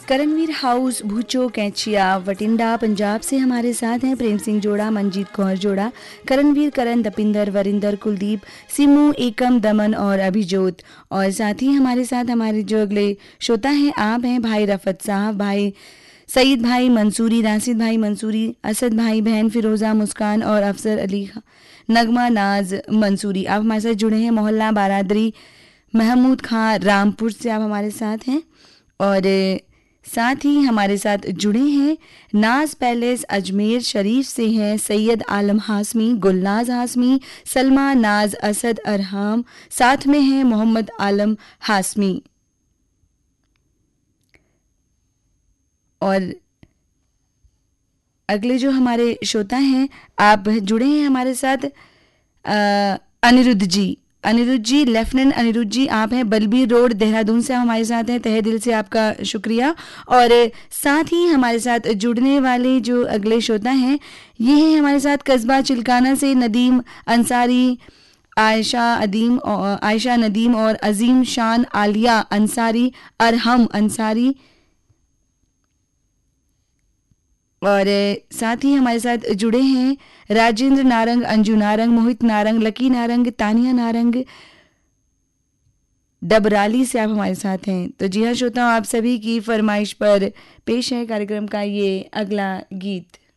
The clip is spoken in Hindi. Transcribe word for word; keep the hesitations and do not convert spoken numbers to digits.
करणवीर हाउस भूचो कैचिया वटिंडा पंजाब से हमारे साथ हैं प्रेम सिंह जोड़ा, मंजीत कौर जोड़ा, करणवीर, करण, दपिंदर, वरिंदर, कुलदीप, सिमू, एकम, दमन और अभिजोत। और साथ ही हमारे साथ हमारे जो अगले श्रोता हैं आप हैं भाई रफत साहब, भाई सईद भाई मंसूरी, राशिद भाई मंसूरी, असद भाई, बहन फिरोज़ा, मुस्कान और अफसर अली, नगमा नाज मंसूरी। आप हमारे साथ जुड़े हैं। मोहल्ला बारादरी महमूद खां रामपुर से आप हमारे साथ हैं। और साथ ही हमारे साथ जुड़े हैं नाज पैलेस अजमेर शरीफ से हैं सैयद आलम हाशमी, गुलनाज हाशमी, सलमा नाज, असद अरहाम, साथ में हैं मोहम्मद आलम हाशमी। और अगले जो हमारे श्रोता हैं आप जुड़े हैं हमारे साथ अनिरुद्ध जी। अनिरुद्ध जी, लेफ्टिनेंट अनिरुद्ध जी आप हैं बलबीर रोड देहरादून से आप हमारे साथ हैं, तहे दिल से आपका शुक्रिया। और साथ ही हमारे साथ जुड़ने वाले जो अगले श्रोता हैं ये हैं हमारे साथ कस्बा चिल्काना से नदीम अंसारी, आयशा अदीम आयशा नदीम और अजीम शान, आलिया अंसारी, अरहम अंसारी। और साथ ही हमारे साथ जुड़े हैं राजेंद्र नारंग, अंजू नारंग, मोहित नारंग, लकी नारंग, तानिया नारंग, डबराली से आप हमारे साथ हैं। तो जी हाँ श्रोताओं, आप सभी की फरमाइश पर पेश है कार्यक्रम का ये अगला गीत।